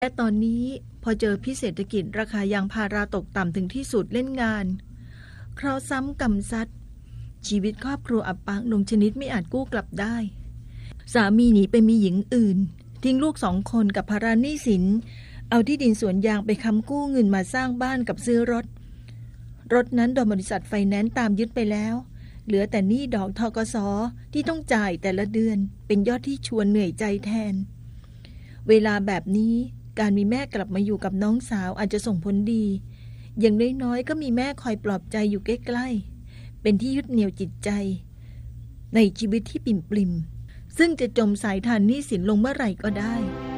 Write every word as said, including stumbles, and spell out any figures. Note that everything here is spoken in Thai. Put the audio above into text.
และตอนนี้พอเจอพิเศรษฐกิจราคายางพาราตกต่ำถึงที่สุดเล่นงานเคราะห์ซ้ำกรรมซัดชีวิตครอบครัวอับปางลงชนิดไม่อาจกู้กลับได้สามีหนีไปมีหญิงอื่นทิ้งลูกสองคนกับภาระหนี้สินเอาที่ดินสวนยางไปค้ำกู้เงินมาสร้างบ้านกับซื้อรถรถนั้นโดนบริษัทไฟแนนซ์ตามยึดไปแล้วเหลือแต่หนี้ดอกธกส.ที่ต้องจ่ายแต่ละเดือนเป็นยอดที่ชวนเหนื่อยใจแทนเวลาแบบนี้การมีแม่กลับมาอยู่กับน้องสาวอาจจะส่งผลดีอย่างน้อยๆก็มีแม่คอยปลอบใจอยู่ใกล้ๆเป็นที่ยึดเหนี่ยวจิตใจในชีวิตที่ปิ่มปริมซึ่งจะจมสายทานหนี้สินลงเมื่อไหร่ก็ได้